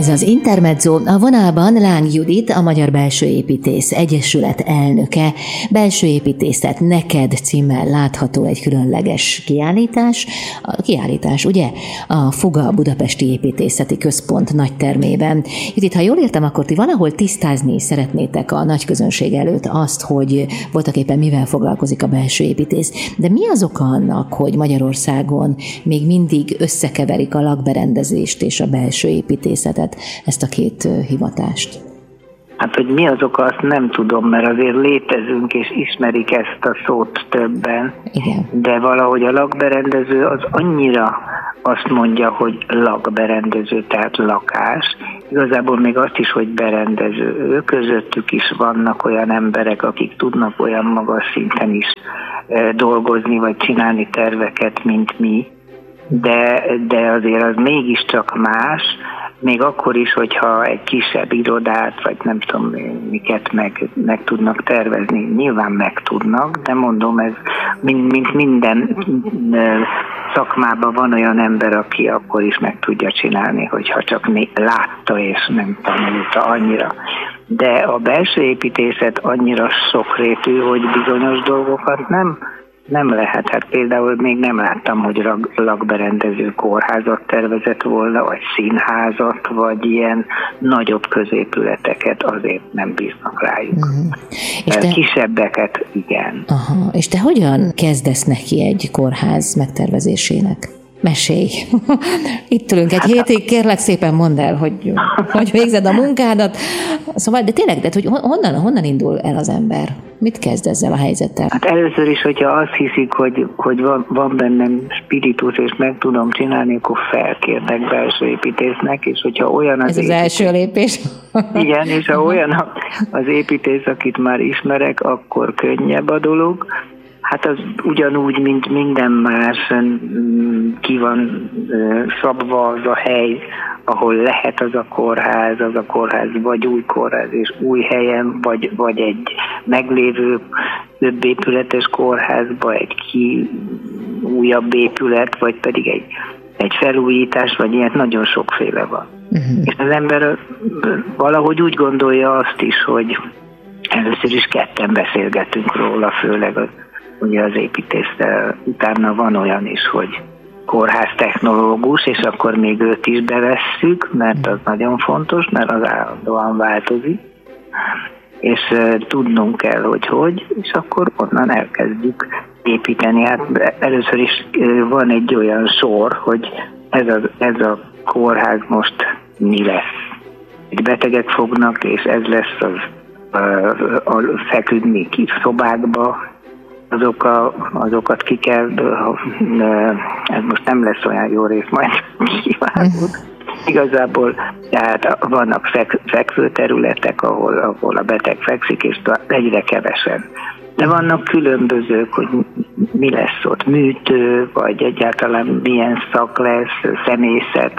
Ez az Intermezzo, a vonalban Láng Judit, a Magyar Belső Építész Egyesület elnöke. Belső építészet neked címmel látható egy különleges kiállítás. A kiállítás, ugye, a Fuga Budapesti Építészeti Központ nagytermében. Judit, ha jól értem, akkor ti valahol tisztázni szeretnétek a nagy közönség előtt azt, hogy voltaképpen mivel foglalkozik a belső építész. De mi az oka annak, hogy Magyarországon még mindig összekeverik a lakberendezést és a belső építészetet, ezt a két hivatást? Hát, hogy mi az oka, azt nem tudom, mert azért létezünk és ismerik ezt a szót többen. Igen. De valahogy a lakberendező az annyira azt mondja, hogy lakberendező, tehát lakás. Igazából még azt is, hogy berendező. Közöttük is vannak olyan emberek, akik tudnak olyan magas szinten is dolgozni, vagy csinálni terveket, mint mi. De azért az mégiscsak más, még akkor is, hogyha egy kisebb irodát, vagy nem tudom miket meg tudnak tervezni, nyilván meg tudnak, de mondom, ez mint minden szakmában van olyan ember, aki akkor is meg tudja csinálni, hogyha csak látta és nem tanulta annyira. De a belső építészet annyira sokrétű, hogy bizonyos dolgokat nem lehet. Hát például még nem láttam, hogy lakberendező kórházat tervezett volna, vagy színházat, vagy ilyen nagyobb középületeket, azért nem bíznak rájuk. És kisebbeket igen. Aha. És te hogyan kezdesz neki egy kórház megtervezésének? Mesélj! Itt ülünk egy hétig, kérlek szépen mondd el, hogy végzed a munkádat. Szóval, de tényleg, hogy honnan indul el az ember? Mit kezd ezzel a helyzettel? Hát először is, hogyha azt hiszik, hogy van bennem spiritus, és meg tudom csinálni, akkor felkérnek belső építésznek, és hogyha olyan Ez az első lépés. Igen, és ha olyan az építész, akit már ismerek, akkor könnyebb a dolog. Hát az ugyanúgy, mint minden más, ki van szabva az a hely, ahol lehet az a kórház vagy új kórház és új helyen, vagy egy meglévő több épületes kórházba egy újabb épület, vagy pedig egy felújítás, vagy ilyen nagyon sokféle van. És az ember valahogy úgy gondolja azt is, hogy először is ketten beszélgetünk róla, főleg ugye az építéssel, utána van olyan is, hogy kórháztechnológus, és akkor még őt is bevesszük, mert az nagyon fontos, mert az állandóan változik, és tudnunk kell, hogy, és akkor onnan elkezdjük építeni. Hát először is van egy olyan sor, hogy ez a kórház most mi lesz. Egy betegek fognak, és ez lesz a feküdni ki szobákba, azokat ki kell, ez most nem lesz olyan jó rész, majd kivágunk. Igazából tehát vannak fekvőterületek, ahol a beteg fekszik, és egyre kevesen. De vannak különbözők, hogy mi lesz ott, műtő, vagy egyáltalán milyen szak lesz, személyzet,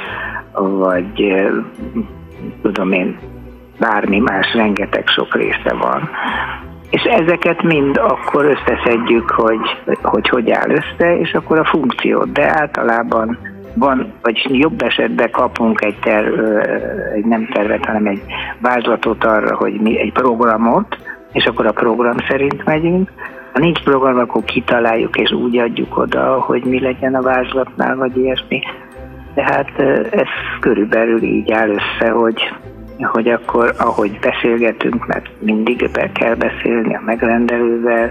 vagy tudom én, bármi más, rengeteg sok része van. És ezeket mind akkor összeszedjük, hogy áll össze, és akkor a funkciót. De általában van, vagy jobb esetben kapunk egy nem tervet, hanem egy vázlatot arra, hogy egy programot, és akkor a program szerint megyünk. Ha nincs program, akkor kitaláljuk, és úgy adjuk oda, hogy mi legyen a vázlatnál, vagy ilyesmi. Tehát ez körülbelül így áll össze, hogy akkor, ahogy beszélgetünk, mert mindig be kell beszélni a megrendelővel,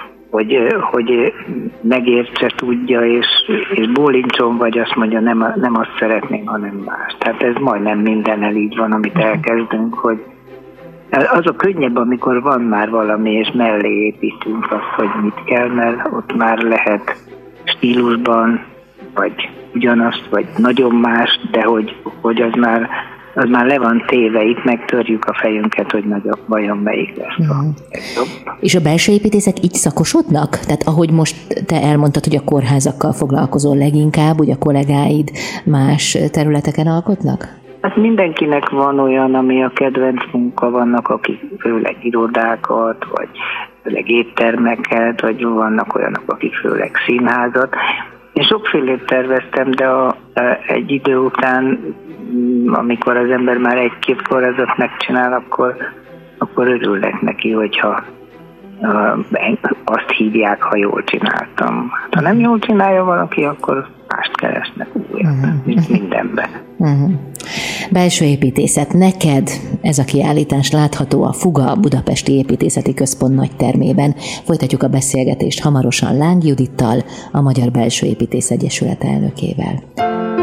hogy megértse, tudja, és bólincson, vagy azt mondja, nem azt szeretnénk, hanem más. Tehát ez majdnem mindennel így van, amit elkezdünk, hogy az a könnyebb, amikor van már valami, és mellé építünk azt, hogy mit kell, mert ott már lehet stílusban, vagy ugyanazt, vagy nagyon más, de hogy az már le van téve, itt megtörjük a fejünket, hogy nagyobb vajon melyik lesz. És a belső építészek így szakosodnak? Tehát ahogy most te elmondtad, hogy a kórházakkal foglalkozol leginkább, ugye a kollégáid más területeken alkotnak? Hát mindenkinek van olyan, ami a kedvenc munka, vannak, akik főleg irodákat, vagy főleg éttermeket, vagy vannak olyanok, akik főleg színházat. Én sokfélét terveztem, de egy idő után, amikor az ember már egy-két forrázat megcsinál, akkor örülnek neki, hogyha azt hívják, ha jól csináltam. Ha nem jól csinálja valaki, akkor mást keresnek újra, mint mindenben. Belső építészet. Neked ez a kiállítás látható a Fuga Budapesti Építészeti Központ nagytermében. Folytatjuk a beszélgetést hamarosan Láng Judittal, a Magyar Belső Építész Egyesület elnökével.